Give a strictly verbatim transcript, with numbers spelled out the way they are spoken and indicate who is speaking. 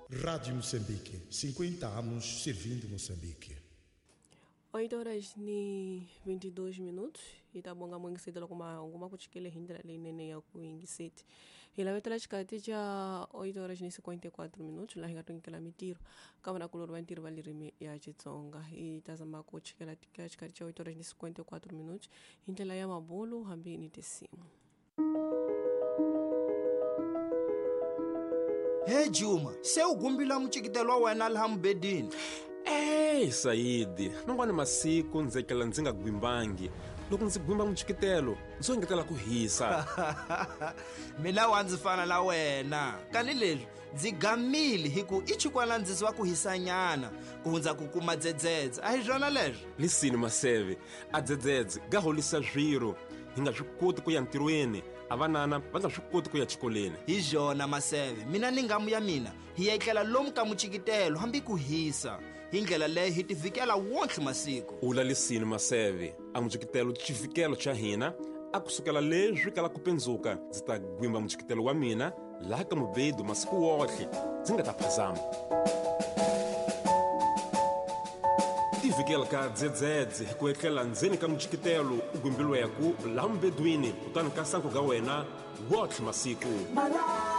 Speaker 1: Rádio Moçambique, cinquenta anos servindo Moçambique.
Speaker 2: oito horas ni vinte e dois minutos e tá bom gamonga cedo logo uma alguma coisa que ele hindra ali nene ya kuingi sete ila vetala chikati ja oito horas ni cinquenta e quatro minutos la hinga tongi kala mitiro kama na kuloro wantiro valirimi ya chitsonga e tazama ko chikala tika chikati ja oito horas ni cinquenta e quatro minutos hindela ya mabolo hambi ni tesimu.
Speaker 3: Hey Juma, se ugumbila mchikitelo wena alhambedini.
Speaker 4: Ei, Saidi, não vale masiku nzekela nzinga gwimbangi. Loko ndzi gwimba mchikitelo, nso ngetela ku hisa.
Speaker 3: Mina wanzifana la wena. Kani lelo, ndzi gamili hiku ichikwana ndzisiwa ku hisanyana, kuhunza kukuma dzedzedze. Ahi jona lejo?
Speaker 4: Lisini maseve, a dzedzedze gaholisa zwiro. Hinga swikoti ku ya ntirweni, avanana va nga swikoti ku ya chikoleni.
Speaker 3: Hi jona maseve, mina ningamu ya mina, hi ya ikela lomu ka mchikitelo hambi ku hisa. Hi ndlela leyi hi tivikela wontlhe masiku.
Speaker 4: Ula lisini maseve, a mchikitelo chifikelo cha hina, a kusukela leswi kala ku pendzuka, ndzi ta gwimba mchikitelo wa mina, laha ka mubedu masiku wotlhe, ndzi nga ta phazama. Tivikela ka dzedzedze ku etlela ndzeni ka mchikitelo u gwimbilweku laha mubedwini kutani ka sanku ga wena wotlhe masiku.